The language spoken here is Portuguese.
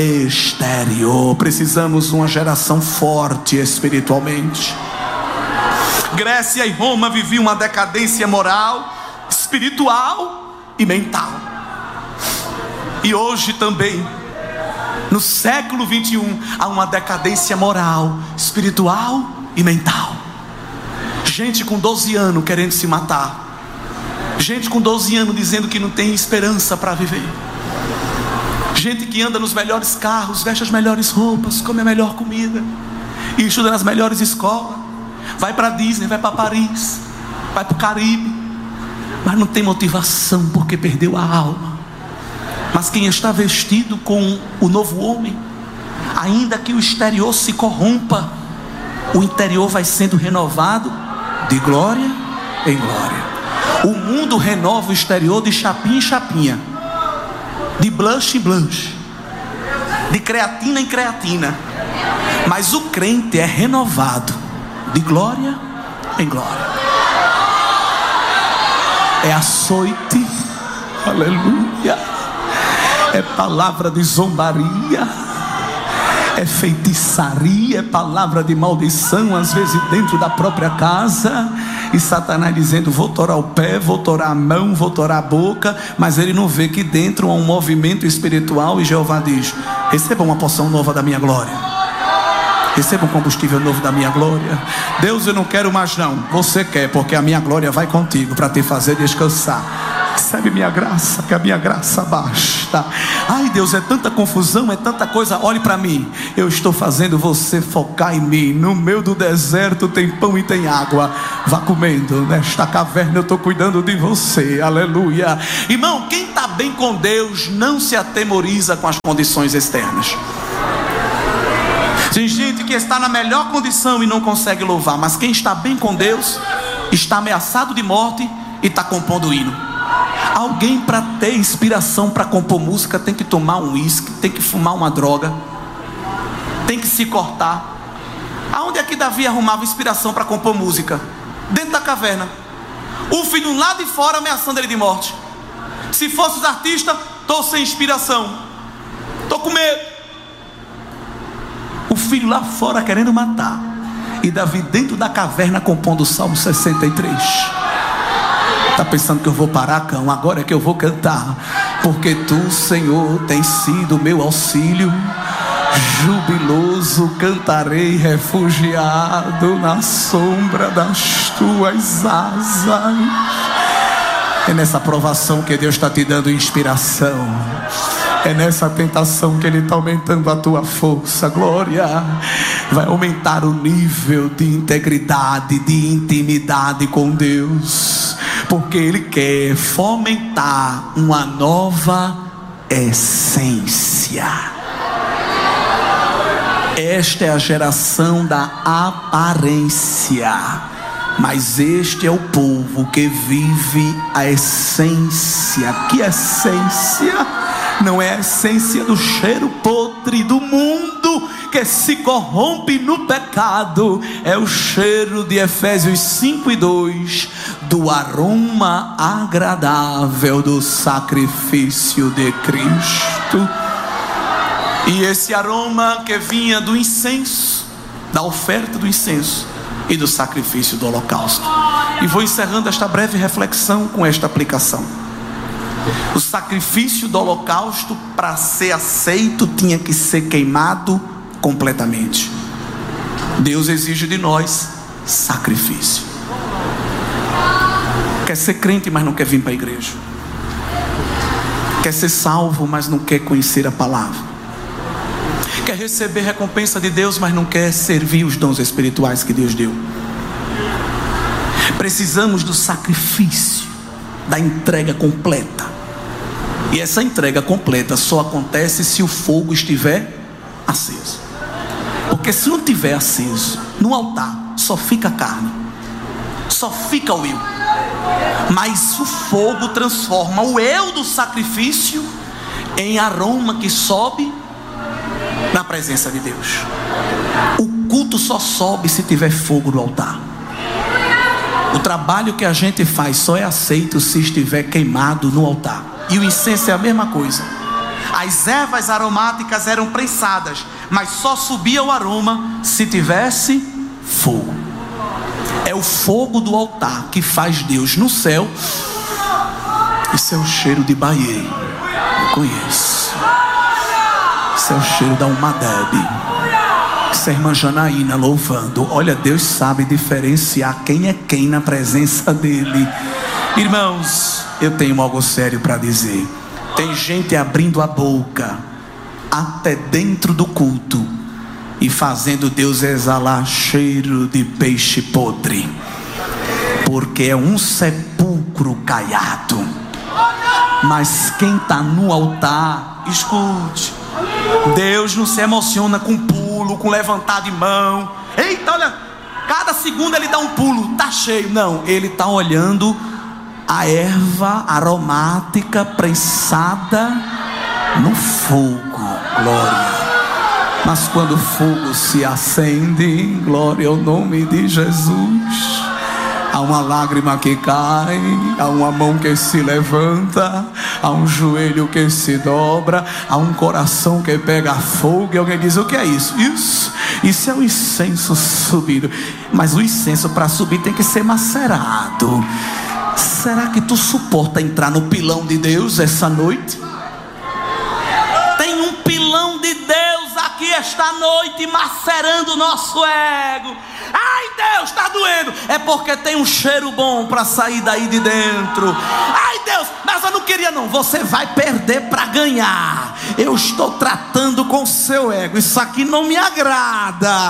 exterior. Precisamos de uma geração forte espiritualmente. Grécia e Roma viviam uma decadência moral, espiritual e mental. E hoje também, no século 21, há uma decadência moral, espiritual e mental. Gente com 12 anos querendo se matar. Gente com 12 anos dizendo que não tem esperança para viver. Gente que anda nos melhores carros, veste as melhores roupas, come a melhor comida e estuda nas melhores escolas. Vai para Disney, vai para Paris, vai para o Caribe, mas não tem motivação porque perdeu a alma. Mas quem está vestido com o novo homem, ainda que o exterior se corrompa, o interior vai sendo renovado de glória em glória. O mundo renova o exterior de chapinha em chapinha, de blush em blush, de creatina em creatina. Mas o crente é renovado de glória em glória. É açoite, aleluia, é palavra de zombaria, é feitiçaria, é palavra de maldição, às vezes dentro da própria casa. E Satanás dizendo: vou torar o pé, vou torar a mão, vou torar a boca. Mas ele não vê que dentro há um movimento espiritual. E Jeová diz: receba uma porção nova da minha glória, receba um combustível novo da minha glória. Deus, eu não quero mais não, você quer, porque a minha glória vai contigo para te fazer descansar. Recebe minha graça, que a minha graça basta. Ai Deus, é tanta confusão, é tanta coisa. Olhe para mim, eu estou fazendo você focar em mim. No meio do deserto tem pão e tem água. Vá comendo, nesta caverna eu estou cuidando de você, aleluia. Irmão, quem está bem com Deus não se atemoriza com as condições externas. Tem gente que está na melhor condição e não consegue louvar, mas quem está bem com Deus está ameaçado de morte e está compondo hino. Alguém, para ter inspiração para compor música, tem que tomar um uísque, tem que fumar uma droga, tem que se cortar. Aonde é que Davi arrumava inspiração para compor música? Dentro da caverna. O filho lá de fora ameaçando ele de morte. Se fosse os artistas, estou sem inspiração, estou com medo. O filho lá fora querendo matar, e Davi dentro da caverna compondo o Salmo 63. Está pensando que eu vou parar, cão? Agora é que eu vou cantar. Porque tu, Senhor, tens sido meu auxílio. Jubiloso cantarei, refugiado na sombra das tuas asas. É nessa provação que Deus está te dando inspiração. É nessa tentação que Ele está aumentando a tua força. Glória. Vai aumentar o nível de integridade, de intimidade com Deus, porque Ele quer fomentar uma nova essência. Esta é a geração da aparência, mas este é o povo que vive a essência. Que essência? Não é a essência do cheiro podre do mundo que se corrompe no pecado. É o cheiro de Efésios 5:2, do aroma agradável do sacrifício de Cristo. E esse aroma que vinha do incenso, da oferta do incenso e do sacrifício do holocausto. E vou encerrando esta breve reflexão com esta aplicação. O sacrifício do holocausto, para ser aceito, tinha que ser queimado completamente. Deus exige de nós sacrifício. Quer ser crente, mas não quer vir para a igreja. Quer ser salvo, mas não quer conhecer a palavra. Quer receber recompensa de Deus, mas não quer servir os dons espirituais que Deus deu. Precisamos do sacrifício, da entrega completa. E essa entrega completa só acontece se o fogo estiver aceso. Porque se não estiver aceso, no altar só fica carne, só fica o eu. Mas o fogo transforma o eu do sacrifício em aroma que sobe na presença de Deus. O culto só sobe se tiver fogo no altar. O trabalho que a gente faz só é aceito se estiver queimado no altar. E o incenso é a mesma coisa. As ervas aromáticas eram prensadas, mas só subia o aroma se tivesse fogo. É o fogo do altar que faz Deus no céu. Isso é o cheiro de Bahia. Eu conheço. Isso é o cheiro da Umadeb. Isso é a irmã Janaína louvando. Olha, Deus sabe diferenciar quem é quem na presença dele. Irmãos, eu tenho algo sério para dizer. Tem gente abrindo a boca até dentro do culto e fazendo Deus exalar cheiro de peixe podre, porque é um sepulcro caiado. Mas quem está no altar, escute, Deus não se emociona com pulo, com levantar de mão. Eita, olha, cada segundo ele dá um pulo, tá cheio. Não, ele está olhando a erva aromática prensada no fogo. Glória. Mas quando o fogo se acende, glória ao nome de Jesus, há uma lágrima que cai, há uma mão que se levanta, há um joelho que se dobra, há um coração que pega fogo. E alguém diz: o que é isso? Isso é o incenso subindo. Mas o incenso para subir tem que ser macerado. Será que tu suporta entrar no pilão de Deus essa noite? Tem um pilão de Deus aqui esta noite macerando o nosso ego. Ai, Deus, está doendo. É porque tem um cheiro bom para sair daí de dentro. Ai, Deus, mas eu não queria não. Você vai perder para ganhar. Eu estou tratando com o seu ego. Isso aqui não me agrada.